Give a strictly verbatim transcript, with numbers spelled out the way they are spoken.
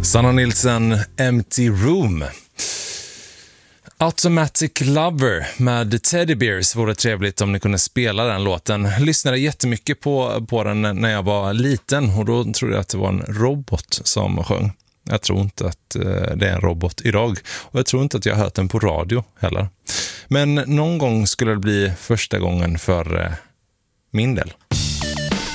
Sanna Nilsson, Empty Room. Automatic Lover med Teddy Bears vore trevligt om ni kunde spela den låten. Lyssnade jättemycket på, på den när jag var liten och då trodde jag att det var en robot som sjöng. Jag tror inte att det är en robot idag och jag tror inte att jag har hört den på radio heller. Men någon gång skulle det bli första gången för min del.